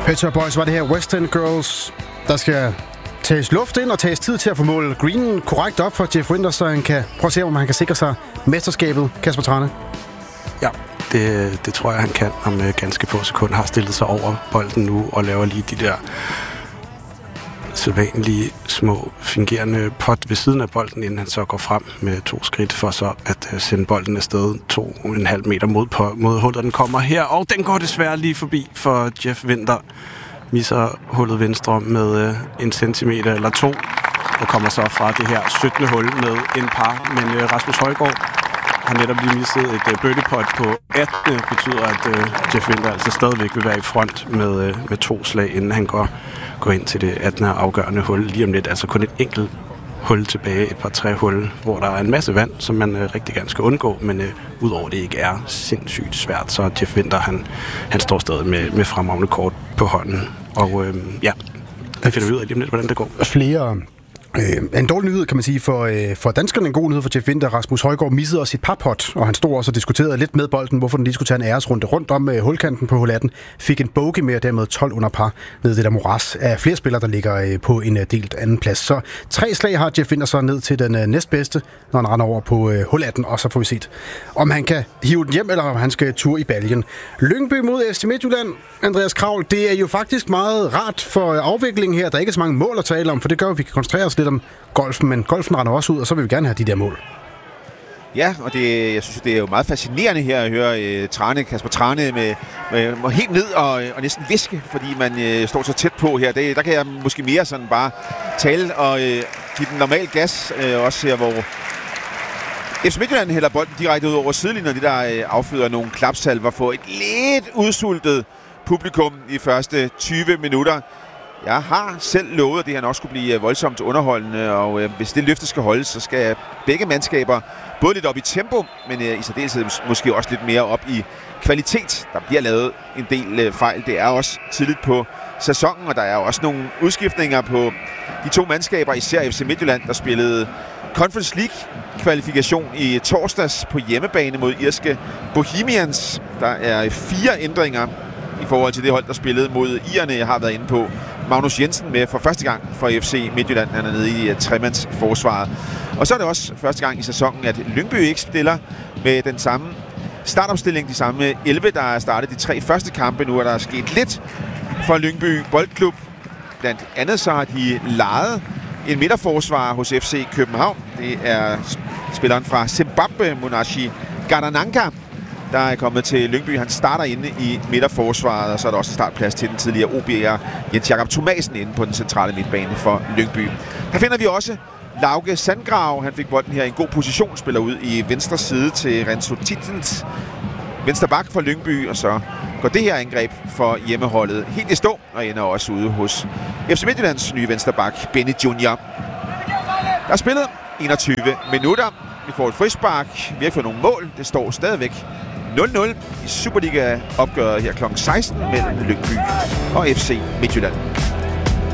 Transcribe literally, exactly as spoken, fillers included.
Pet Shop Boys var det her West End Girls. Der skal tages luft ind og tages tid til at få målet greenen korrekt op for Jeff Winther, så han kan prøve at se, om han kan sikre sig mesterskabet. Kasper Trane. Ja, det, det tror jeg, han kan om øh, ganske få sekunder. Har stillet sig over bolden nu og laver lige de der sædvanlige små fingerende pot ved siden af bolden, inden han så går frem med to skridt for så at uh, sende bolden afsted to og en halv meter mod, på, mod hullet. Den kommer her, og den går desværre lige forbi for Jeff Winther. Misser hullet venstre med uh, en centimeter eller to, og kommer så fra det her syttende hul med en par. Men uh, Rasmus Højgaard har netop lige misset et uh, birdie-pot på attende, betyder at uh, Jeff Winther altså stadigvæk vil være i front med, uh, med to slag, inden han går gå ind til det attende afgørende hul lige om lidt. Altså kun et enkelt hul tilbage, et par tre hul, hvor der er en masse vand, som man øh, rigtig gerne skal undgå, men øh, udover det ikke er sindssygt svært, så Jeff Winther, han, han står stadig med, med fremragende kort på hånden. Og øh, ja, vi finder ud af lige om lidt, hvordan det går. Flere... Øh, en dårlig nyhed, kan man sige, for, øh, for danskerne. En god nyhed for Jeff Winther. Rasmus Højgaard missede også sit parpot, og han stod også og diskuterede lidt med bolden, hvorfor den lige skulle tage en æresrunde rundt om øh, hulkanten på hul atten. Fik en bogey med, og dermed tolv under par ned det der moras af flere spillere, der ligger øh, på en øh, delt anden plads. Så tre slag har Jeff Winther så ned til den øh, næstbedste, når han render over på øh, hul atten, og så får vi set, om han kan hive den hjem, eller om han skal tur i baljen. Lyngby mod F C Midtjylland. Andreas Kravl, det er jo faktisk meget rart for afviklingen her. Der er ikke så mange mål at tale om, for det gør, at vi kan koncentrere os lidt om golfen, men golfen render også ud, og så vil vi gerne have de der mål. Ja, og det, jeg synes, det er jo meget fascinerende her at høre uh, Trane, Kasper Trane med, med, med helt ned og, og næsten viske, fordi man uh, står så tæt på her. Det, der kan jeg måske mere sådan bare tale og uh, give den normal gas, uh, også her, hvor F C Midtjylland hælder bolden direkte ud over sidelinjen, det der uh, afføder nogle klapsalver for et lidt udsultet publikum i første tyve minutter. Jeg har selv lovet, at det her nok skulle blive voldsomt underholdende, og øh, hvis det løfte skal holdes, så skal begge mandskaber både lidt op i tempo, men øh, i særdeleshed måske også lidt mere op i kvalitet. Der bliver lavet en del øh, fejl. Det er også tidligt på sæsonen, og der er også nogle udskiftninger på de to mandskaber, især F C Midtjylland, der spillede Conference League-kvalifikation i torsdags på hjemmebane mod irske Bohemians. Der er fire ændringer i forhold til det hold, der spillede mod irerne. Jeg har været inde på Magnus Jensen med for første gang for F C Midtjylland. Han er nede i tremands forsvaret. Og så er det også første gang i sæsonen, at Lyngby ikke spiller med den samme startopstilling. De samme elleve, der er startet de tre første kampe. Nu er der sket lidt for Lyngby Boldklub. Blandt andet så har de lejet en midterforsvar hos F C København. Det er spilleren fra Zimbabwe, Munashi Gardananka, der er kommet til Lyngby. Han starter inde i midterforsvaret, og så er der også startplads til den tidligere O B'er Jens Jakob Thomasen inde på den centrale midtbane for Lyngby. Der finder vi også Lauke Sandgrav. Han fik bolden her i en god position, spiller ud i venstre side til Renzo Titens venstre bak for Lyngby, og så går det her angreb for hjemmeholdet helt i stå, og ender også ude hos F C Midtjyllands nye venstre bak, Benny Junior Der er spillet enogtyve minutter. Vi får et frispark. Vi har fået nogle mål. Det står stadigvæk nul nul i Superliga-opgøret her klokken seksten mellem Lyngby og F C Midtjylland.